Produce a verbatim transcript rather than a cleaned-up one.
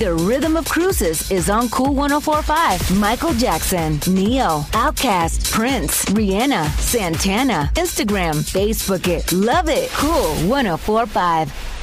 The Rhythm of Cruises is on Cool one oh four point five. Michael Jackson, Neo, Outkast, Prince, Rihanna, Santana. Instagram, Facebook it. Love it. Cool one oh four point five.